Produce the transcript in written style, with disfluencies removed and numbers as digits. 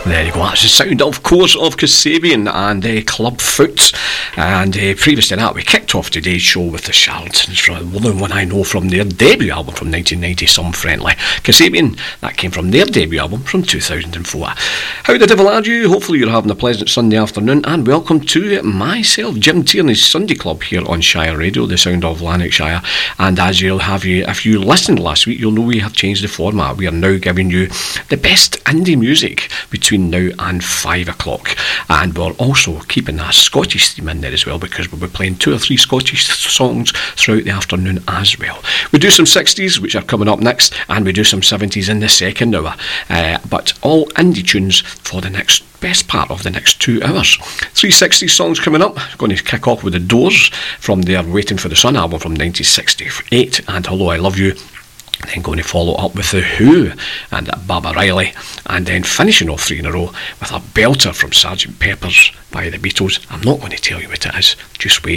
There you go, that's the sound, of course, of Kasabian and Club Foot. And previous to that, we kicked off today's show with the Charlatans, from the one I know from their debut album from 1990, Some Friendly. Kasabian, that came from their debut album from 2004. How the devil are you? Hopefully you're having a pleasant Sunday afternoon, and welcome to myself, Jim Tierney's Sunday Club here on Shire Radio, the sound of Lanarkshire. And as if you listened last week, you'll know we have changed the format. We are now giving you the best indie music between now and 5 o'clock, and we're also keeping a Scottish theme in there as well, because we'll be playing 2 or 3 Scottish songs throughout the afternoon as well. We do some 60s, which are coming up next, and we do some 70s in the second hour, but all indie tunes for the best part of the next 2 hours. 3 60s songs coming up. I'm going to kick off with The Doors from their Waiting for the Sun album from 1968 and Hello I Love You. Then going to follow up with The Who and Baba Riley, and then finishing off 3 in a row with a belter from Sgt. Pepper's by the Beatles. I'm not going to tell you what it is, just wait.